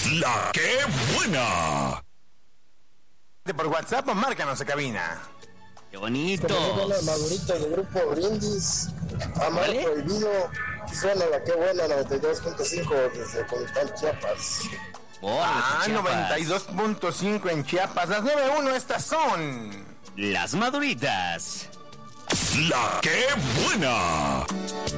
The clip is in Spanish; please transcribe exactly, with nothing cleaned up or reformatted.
La que buena. Por WhatsApp o márcanos a cabina. ¡Qué bonito! Madurito del grupo Brindis, Amar ¿Vale? Prohibido, suena la que buena, noventa y dos punto cinco desde Comitán, Chiapas. Ah, noventa y dos punto cinco en Chiapas. Las nueve uno, estas son Las Maduritas. La que buena.